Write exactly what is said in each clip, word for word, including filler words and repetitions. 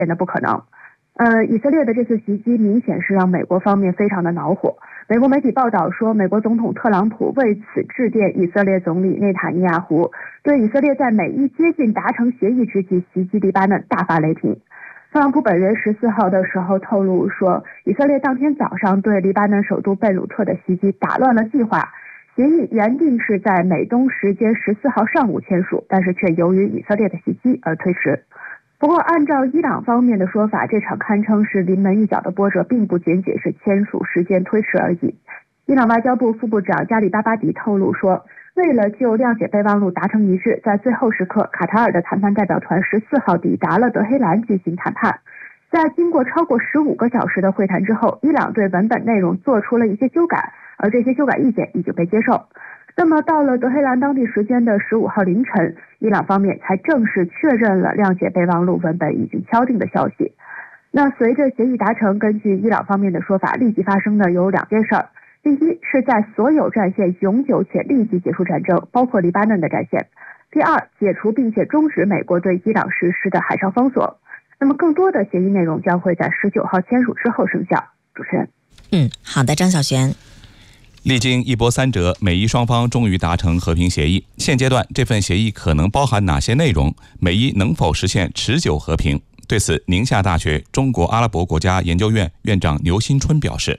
显得不可能。呃，以色列的这次袭击明显是让美国方面非常的恼火。美国媒体报道说，美国总统特朗普为此致电以色列总理内塔尼亚胡，对以色列在美伊接近达成协议之际袭击黎巴嫩大发雷霆。特朗普本人十四号的时候透露说，以色列当天早上对黎巴嫩首都贝鲁特的袭击打乱了计划，协议原定是在美东时间十四号上午签署，但是却由于以色列的袭击而推迟。不过按照伊朗方面的说法，这场堪称是临门一脚的波折并不仅仅是签署时间推迟而已。伊朗外交部副部长加里巴巴迪透露说，为了就谅解备忘录达成一致，在最后时刻，卡塔尔的谈判代表团十四号抵达了德黑兰进行谈判。在经过超过十五个小时的会谈之后，伊朗对文本内容做出了一些修改，而这些修改意见已经被接受。那么到了德黑兰当地时间的十五号凌晨，伊朗方面才正式确认了谅解备忘录文本已经敲定的消息。那随着协议达成，根据伊朗方面的说法，立即发生的有两件事儿。第一，是在所有战线永久且立即结束战争，包括黎巴嫩的战线。第二，解除并且终止美国对伊朗实施的海上封锁。那么更多的协议内容将会在十九号签署之后生效。主持人。 嗯，好的，张小璇。 历经一波三折，美伊双方终于达成和平协议。现阶段，这份协议可能包含哪些内容？美伊能否实现持久和平？对此，宁夏大学中国阿拉伯国家研究院院长牛新春表示：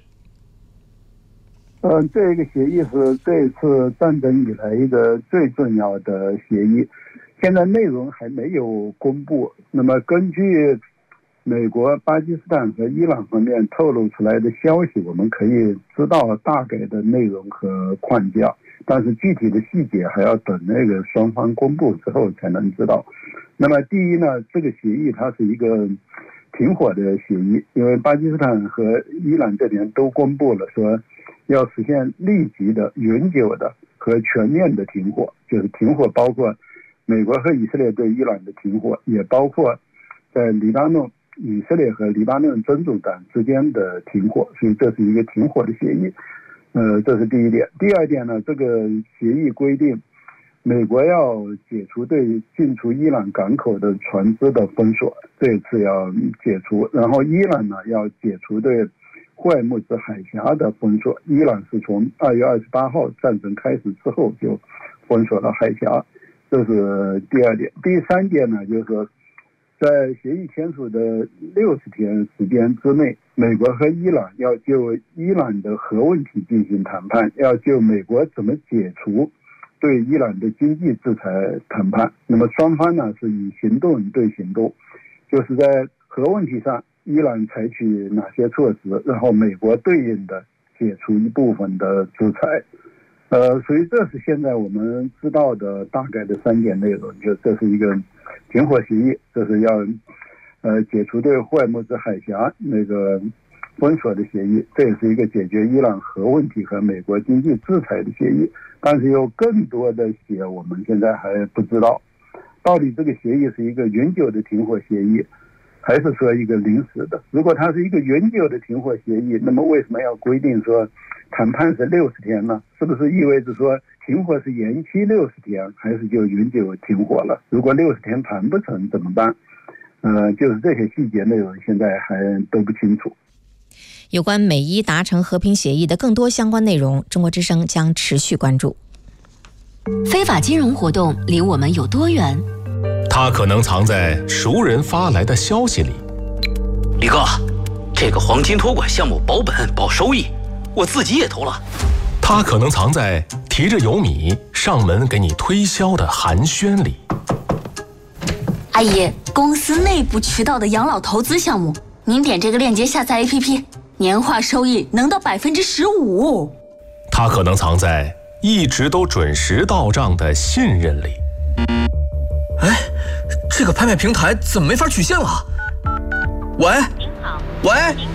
呃，这个协议是这次战争以来一个最重要的协议，现在内容还没有公布。那么根据美国、巴基斯坦和伊朗方面透露出来的消息，我们可以知道大概的内容和框架，但是具体的细节还要等那个双方公布之后才能知道。那么第一呢，这个协议它是一个停火的协议，因为巴基斯坦和伊朗这边都公布了说要实现立即的、永久的和全面的停火，就是停火包括美国和以色列对伊朗的停火，也包括在黎巴嫩以色列和黎巴嫩真主党之间的停火，所以这是一个停火的协议。呃，这是第一点。第二点呢，这个协议规定，美国要解除对进出伊朗港口的船只的封锁，这次要解除。然后伊朗呢要解除对霍尔木兹海峡的封锁，伊朗是从二月二十八号战争开始之后就封锁了海峡，这是第二点。第三点呢，就是说在协议签署的六十天时间之内，美国和伊朗要就伊朗的核问题进行谈判，要就美国怎么解除对伊朗的经济制裁谈判。那么双方呢是以行动对行动，就是在核问题上伊朗采取哪些措施，然后美国对应的解除一部分的制裁。呃，所以这是现在我们知道的大概的三点内容，就这是一个停火协议，这是要呃解除对霍尔木兹海峡那个封锁的协议，这也是一个解决伊朗核问题和美国经济制裁的协议。但是有更多的些我们现在还不知道，到底这个协议是一个永久的停火协议，还是说一个临时的。如果它是一个永久的停火协议，那么为什么要规定说谈判是六十天呢？是不是意味着说停火是延期六十天，还是就永久停火了？如果六十天谈不成怎么办？呃，就是这些细节内容现在还都不清楚。 有关美伊达成和平协议的更多相关内容，中国之声将持续关注。 非法金融活动离我们有多远？ 它可能藏在熟人发来的消息里。 李哥，这个黄金托管项目保本保收益，我自己也投了。 它可能藏在提着油米上门给你推销的寒暄里。 阿姨，公司内部渠道的养老投资项目，您点这个链接下载 A P P， 年化收益能到百分之十五。 它可能藏在一直都准时到账的信任里。 哎，这个拍卖平台怎么没法取现了？喂，您好，喂。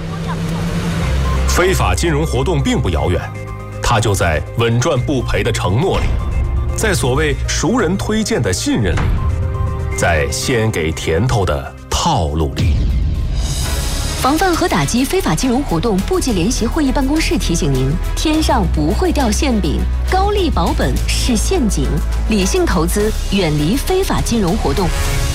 非法金融活动并不遥远，它就在稳赚不赔的承诺里，在所谓熟人推荐的信任里，在先给甜头的套路里。 防范和打击非法金融活动部级联席会议办公室提醒您：天上不会掉馅饼，高利保本是陷阱，理性投资，远离非法金融活动。